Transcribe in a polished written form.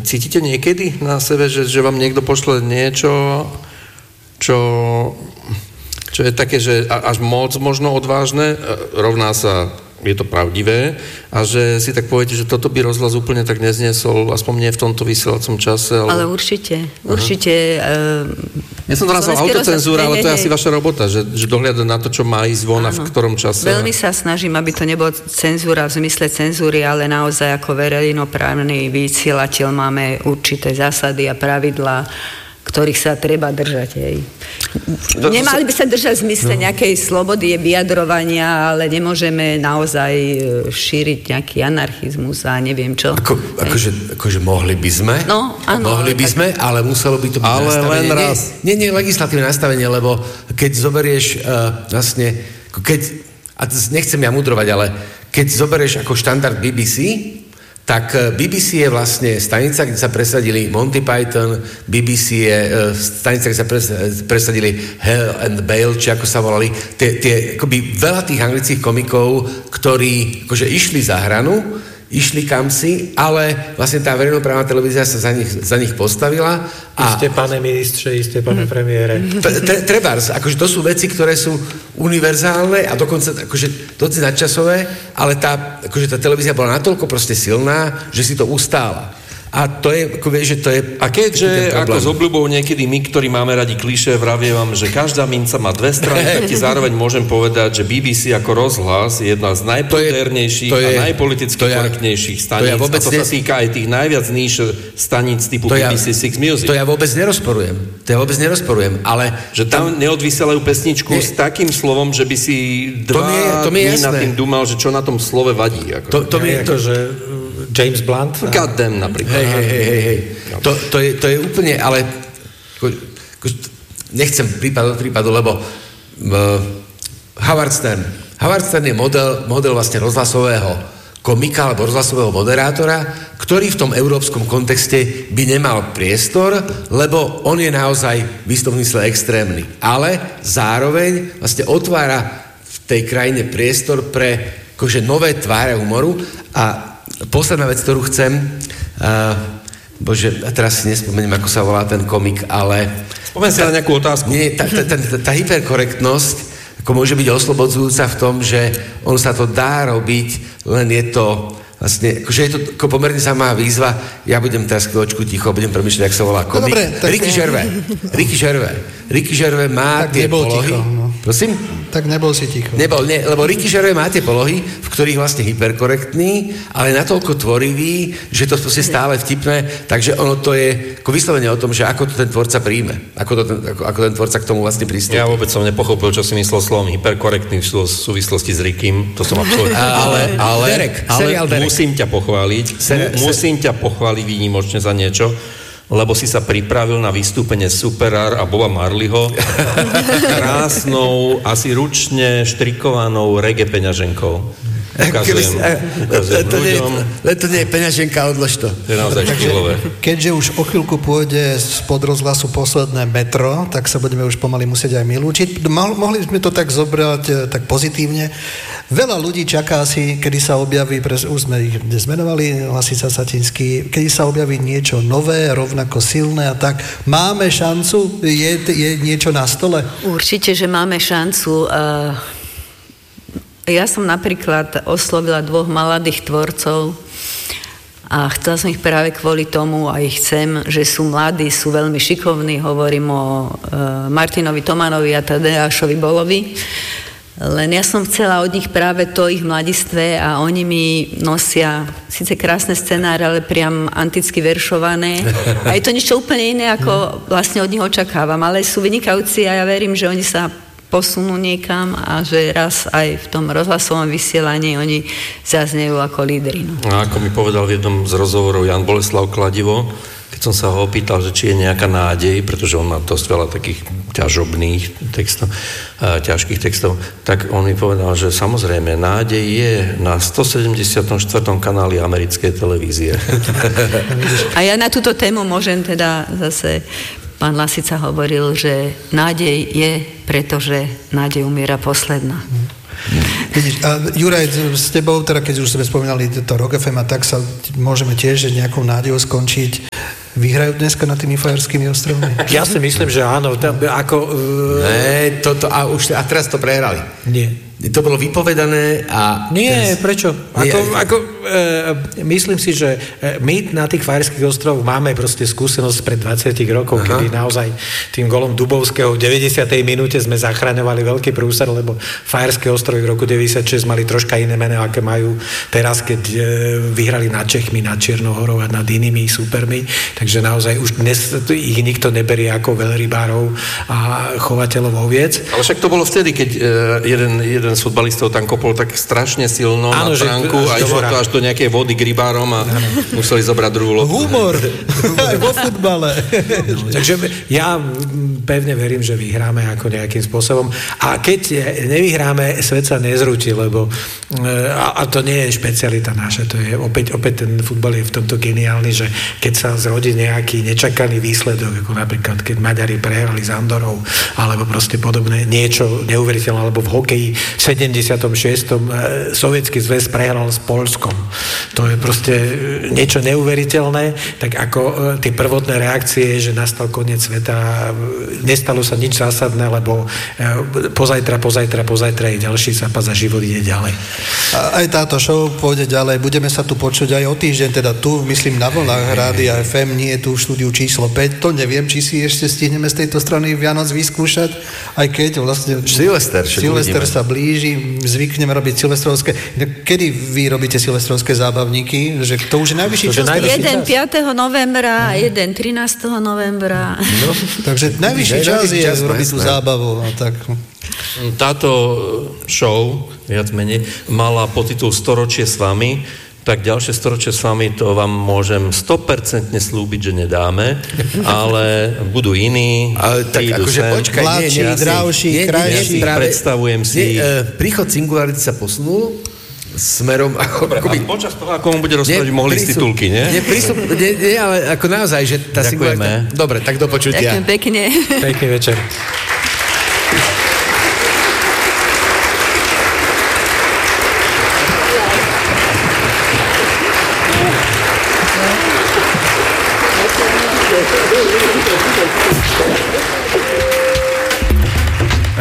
cítite niekedy na sebe, že vám niekto pošle niečo, čo je také, že až moc možno odvážne, rovná sa, je to pravdivé, a že si tak poviete, že toto by rozhlas úplne tak nezniesol, aspoň nie v tomto vysielacom čase. Ale určite. Ja som to nazval autocenzúra, ale to je asi vaša robota, že dohľadať na to, čo má ísť von a v ktorom čase. Veľmi sa snažím, aby to nebolo cenzúra v zmysle cenzúry, ale naozaj ako verejnoprávny vysielateľ máme určité zásady a pravidlá, ktorých sa treba držať. Nemali by sa držať v zmysle nejakej slobody vyjadrovania, ale nemôžeme naozaj šíriť nejaký anarchizmus a neviem čo. Akože mohli by sme. No, áno. Mohli by sme, ale muselo by to byť ale nastavenie. Len raz. Nie legislatívne nastavenie, lebo keď zoberieš a nechcem ja mudrovať, ale keď zoberieš ako štandard BBC, tak BBC je vlastne stanica, kde sa presadili Monty Python, BBC je stanica, kde sa presadili Hell and Bale, či ako sa volali, tie akoby veľa tých anglických komikov, ktorí akože išli za hranu, išli kamsi, ale vlastne tá verejnoprávna televízia sa za nich postavila. Isté, pane ministře, isté, pane premiére. Trebárs, akože to sú veci, ktoré sú univerzálne a dokonca akože dosť nadčasové, ale tá televízia bola natoľko proste silná, že si to ustála. A to je, ako vieš, že to je... A keďže ako s obľubou niekedy my, ktorí máme radi klišé, vravievam, že každá minca má dve strany, tak ti zároveň môžem povedať, že BBC ako rozhlas je jedna z najpodernejších a najpoliticky korektnejších staníc. A to sa týka aj tých najviac níž staníc typu BBC Six Music. To ja vôbec nerozporujem. Ale že tam neodvysielajú pesničku s takým slovom, že by si dva dní nad tým dúmal, že čo na tom slove vadí. To mi je to, že James Blunt. Goddamn napríklad. Hej. To je úplne, ale nechcem prípad od prípadu, lebo Howard Stern je model vlastne rozhlasového komika alebo rozhlasového moderátora, ktorý v tom európskom kontexte by nemal priestor, lebo on je naozaj v istom mysle extrémny. Ale zároveň vlastne otvára v tej krajine priestor pre akože nové tváre humoru. A posledná vec, ktorú chcem, bože, a teraz si nespomeniem, ako sa volá ten komik, ale... Spomeň si na nejakú otázku. Nie, tá hyperkorektnosť ako môže byť oslobodzujúca v tom, že on sa to dá robiť, len je to vlastne, akože je to ako pomerne samá výzva. Ja budem teraz chvíľočku ticho, budem premýšľať, jak sa volá komik. Ricky Gervais má tie polohy. Ticho, no. Prosím? Tak nebol si ticho. Lebo Ricky Gervais má tie polohy, v ktorých vlastne hyperkorektný, ale natoľko tvorivý, že to je stále vtipné, takže ono to je ako vyslovene o tom, že ako to ten tvorca príjme, ako ten tvorca k tomu vlastne pristúpi. Ja vôbec som nepochopil, čo si myslel slovom hyperkorektný v súvislosti s Rickym, to som absolútne... ale musím ťa pochváliť výnimočne za niečo, lebo si sa pripravil na vystúpenie Superár a Boba Marleyho krásnou, asi ručne štrikovanou reggae peňaženkou. To nie je peňaženka, odlož to. To je naozaj štýlové. Keďže už o chvíľku pôjde spod rozhlasu posledné metro, tak sa budeme už pomaly musieť aj my lúčiť. Mohli sme to tak zobrať tak pozitívne. Veľa ľudí čaká si, kedy sa objaví, už sme ich zmenovali, Lasica Satinský, kedy sa objaví niečo nové, rovnako silné a tak. Máme šancu? Je niečo na stole? Určite, že máme šancu. Ja som napríklad oslovila 2 mladých tvorcov a chcela som ich práve kvôli tomu, aj chcem, že sú mladí, sú veľmi šikovní. Hovorím o Martinovi Tomanovi a Tadeášovi Bolovi. Len ja som chcela od nich práve to ich mladistve a oni mi nosia síce krásne scenáre, ale priam anticky veršované. A je to niečo úplne iné, ako vlastne od nich očakávam. Ale sú vynikajúci a ja verím, že oni sa posunú niekam a že raz aj v tom rozhlasovom vysielaní oni zaznejú ako lídri. No. A ako mi povedal v jednom z rozhovorov Jan Boleslav Kladivo, keď som sa ho opýtal, že či je nejaká nádej, pretože on má dosť veľa takých ťažobných textov, ťažkých textov, tak on mi povedal, že samozrejme nádej je na 174. kanáli americkej televízie. A ja na túto tému môžem teda zase... Pán Lasica hovoril, že nádej je, pretože nádej umiera posledná. Vidíš, a Juraj, s tebou, teda keď už sme spomínali to Rock FM a tak sa môžeme tiež nejakou nádejou skončiť. vyhrajú dneska nad tými Fajerskými ostrovmi? Ja si myslím, že áno. A teraz to prehrali. Nie. To bolo vypovedané a... Nie, prečo? Myslím si, že my na tých Fajerských ostrovoch máme proste skúsenosť pred 20 rokov, kedy naozaj tým golom Dubovského v 90. minúte sme zachraňovali veľký prúser, lebo Fajerské ostrovy v roku 96 mali troška iné meno, aké majú teraz, keď vyhrali nad Čechmi, nad Čiernohorou a nad inými supermi. Takže naozaj už dnes ich nikto neberie ako veľrybárov a chovateľov oviec. Ale však to bolo vtedy, keď jeden z futbalistov tam kopol tak strašne silno na bránku a išlo to až do nejakej vody k rybárom a museli zobrať druhú loptu. Humor! Aj vo futbale. Takže ja pevne verím, že vyhráme ako nejakým spôsobom. A keď nevyhráme, svet sa nezrúti, lebo a to nie je špecialita naša, to je opäť ten futbal je v tomto geniálny, že keď sa zrodí nejaký nečakaný výsledok, ako napríklad keď Maďari prehrali s Andorou, alebo proste podobné niečo neuveriteľné, alebo v hokeji v 76. Sovietsky zväz prehral s Poľskom. To je proste niečo neuveriteľné, tak ako tie prvotné reakcie, že nastal koniec sveta, nestalo sa nič zásadné, lebo pozajtra je ďalší zápas a život ide ďalej. A aj táto show pôjde ďalej. Budeme sa tu počuť aj o týždeň, teda tu, myslím, na vlnách Rádia FM, nie je tu v štúdiu číslo 5. To neviem, či si ešte stihneme z tejto strany Vianoc vyskúšať, aj keď vlastne Silvester sa blíži, zvykneme robiť silvestrovské. Kedy vy robíte silvestrovské zábavníky? Že to už je najvyšší čas? Jeden 5. novembra, jeden 13. novembra. No, takže najvyšší čas je robiť tú zábavu. Tak. Táto show, viac menej, mala podtitul Storočie s vami, tak ďalšie storočie s vami to vám môžem 100% slúbiť, že nedáme, ale budú iní, prídu akože sem. Počkaj, mladší, dravší, krajší. Predstavujem si... príchod Singularity sa posunul smerom... Dobre, počas toho, ako on bude rozprávať, mohli z titulky, nie? Nie, ale ako naozaj, že tá Singularita... Dobre, tak do počutia. Ďakujem pekne. Pekný večer. Thank you.